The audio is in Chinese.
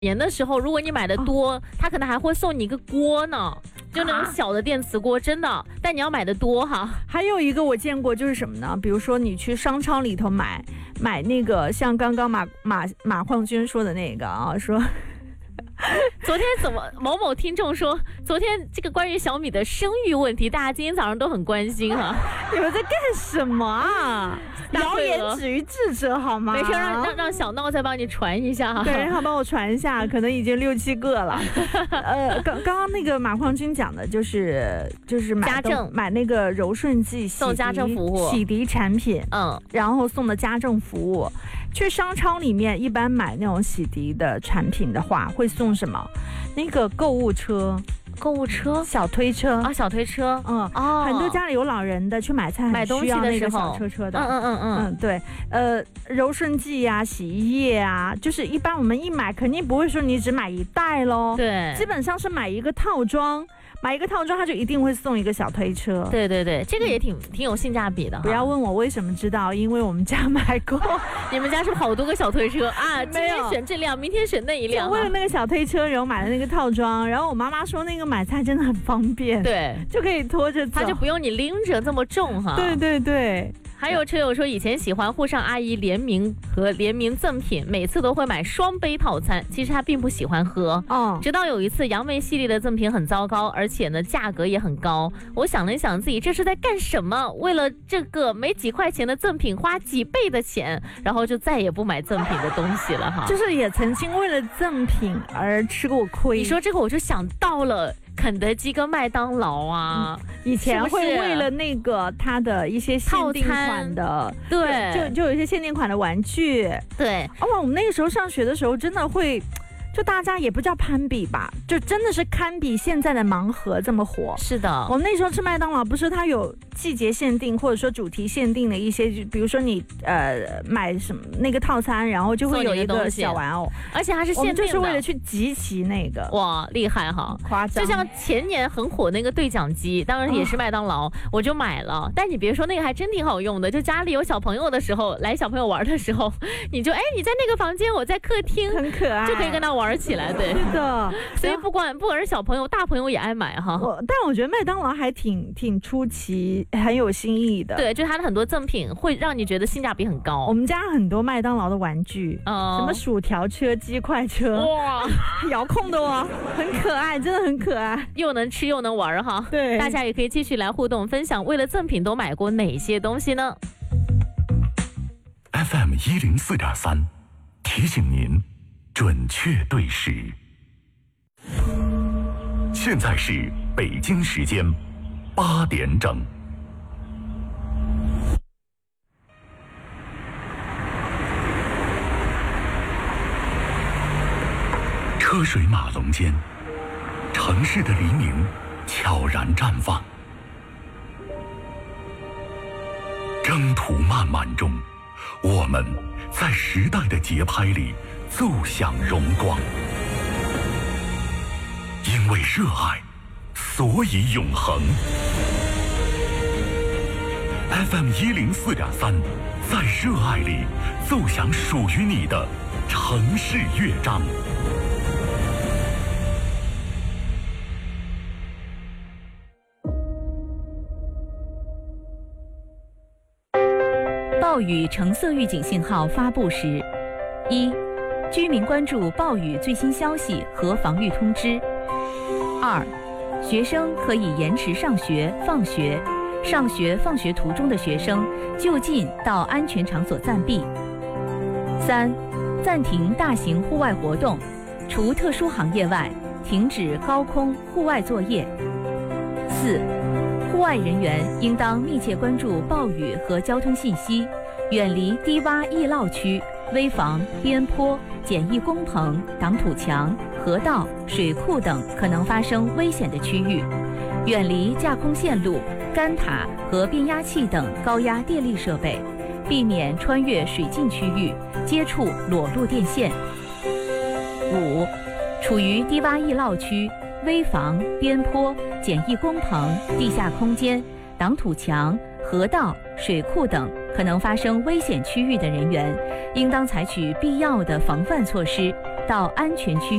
年的时候，如果你买的多，他可能还会送你一个锅呢，就那种小的电磁锅，真的。但你要买的多哈。 还有一个我见过就是什么呢？比如说你去商超里头买那个，像刚刚马焕军说的那个啊，说。 昨天怎么某某听众说，昨天这个关于小米的生育问题，大家今天早上都很关心哈。 你们在干什么啊？谣言止于智者好吗？ 没事，让小闹再帮你传一下哈。 对，让他帮我传一下，可能已经6、7个了。刚刚那个马焕军讲的就是买那个柔顺剂送家政服务、 洗涤产品，然后送的家政服务。去商超里面一般买那种洗涤的产品的话，会送什么？那个购物车、小推车啊，小推车， 很多家里有老人的去买菜很需要那个小车的，对，柔顺剂啊、洗衣液啊，就是一般我们一买肯定不会说你只买一袋咯， 对， 基本上是买一个套装。买一个套装，他就一定会送一个小推车。 对对对，这个也挺有性价比的。 不要问我为什么知道，因为我们家买过。 你们家是好多个小推车啊？今天选这辆，明天选那一辆。 为了那个小推车，然后买了那个套装。然后我妈妈说，那个买菜真的很方便， 对， 就可以拖着走， 他就不用你拎着这么重哈。 对对对。 还有车友说，以前喜欢沪上阿姨联名赠品，每次都会买双杯套餐。其实他并不喜欢喝，直到有一次杨梅系列的赠品很糟糕，而且呢价格也很高。我想了一想，自己这是在干什么？为了这个没几块钱的赠品花几倍的钱，然后就再也不买赠品的东西了哈。 就是也曾经为了赠品而吃过亏。 你说这个我就想到了肯德基跟麦当劳啊， 以前会为了那个它的一些限定款的， 对， 就有一些限定款的玩具， 对。 我们那个时候上学的时候，真的会。就大家也不叫攀比吧，就真的是堪比现在的盲盒这么火。 是的， 我们那时候吃麦当劳，不是它有季节限定或者说主题限定的一些，比如说你买什么那个套餐，然后就会有一个小玩偶， 而且它是限定的， 就是为了去集齐那个。 哇，厉害哈， 夸张！ 就像前年很火那个对讲机，当然也是麦当劳，我就买了。但你别说，那个还真挺好用的。就家里有小朋友的时候，来小朋友玩的时候，你就你在那个房间，我在客厅， 很可爱， 就可以跟他玩起来。对， 是的。 所以不管是小朋友，大朋友也爱买哈。 但我觉得麦当劳还挺出奇，很有新意的。 对，就它的很多赠品会让你觉得性价比很高。 我们家很多麦当劳的玩具，什么薯条车、鸡块车，哇，遥控的哦，很可爱，真的很可爱， 又能吃又能玩哈。 对， 大家也可以继续来互动分享，为了赠品都买过哪些东西呢 ？FM 104.3提醒您准确对时。现在是北京时间8点整。车水马龙间，城市的黎明悄然绽放。征途漫漫中，我们在时代的节拍里奏响荣光。因为热爱，所以永恒。FM 104.3，在热爱里奏响属于你的城市乐章。 暴雨橙色预警信号发布时：1. 居民关注暴雨最新消息和防御通知； 2. 学生可以延迟上学、放学，上学放学途中的学生就近到安全场所暂避； 3. 暂停大型户外活动，除特殊行业外，停止高空户外作业； 4. 户外人员应当密切关注暴雨和交通信息，远离低洼易涝区、危房、边坡、简易工棚、挡土墙、河道、水库等可能发生危险的区域，远离架空线路、干塔和变压器等高压电力设备，避免穿越水浸区域，接触裸露电线。5. 处于低洼易涝区、危房、边坡、简易工棚、地下空间、挡土墙、河道、水库等可能发生危险区域的人员，应当采取必要的防范措施， 到安全区